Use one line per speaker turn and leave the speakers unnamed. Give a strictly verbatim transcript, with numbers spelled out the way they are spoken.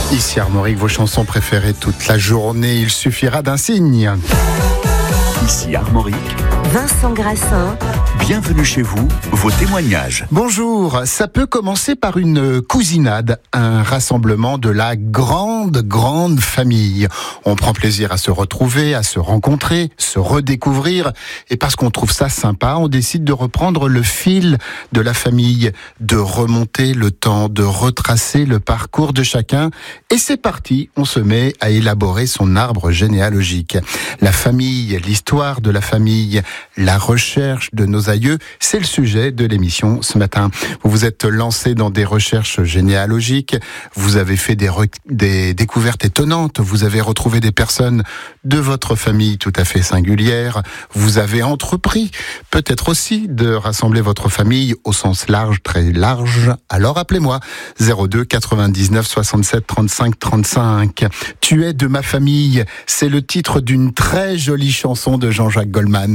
Ici Armorique, vos chansons préférées toute la journée, il suffira d'un signe.
Ici Armorique,
Vincent Grassin.
Bienvenue chez vous, vos témoignages.
Bonjour, ça peut commencer par une cousinade, un rassemblement de la grande, grande famille. On prend plaisir à se retrouver, à se rencontrer, se redécouvrir. Et parce qu'on trouve ça sympa, on décide de reprendre le fil de la famille, de remonter le temps, de retracer le parcours de chacun. Et c'est parti, on se met à élaborer son arbre généalogique. La famille, l'histoire de la famille, la recherche de nos aïeux, c'est le sujet de l'émission ce matin. Vous vous êtes lancé dans des recherches généalogiques, vous avez fait des, re- des découvertes étonnantes, vous avez retrouvé des personnes de votre famille tout à fait singulières, vous avez entrepris peut-être aussi de rassembler votre famille au sens large, très large. Alors appelez-moi zéro deux quatre-vingt-dix-neuf soixante-sept trente-cinq trente-cinq. Tu es de ma famille, c'est le titre d'une très jolie chanson de Jean-Jacques Goldman.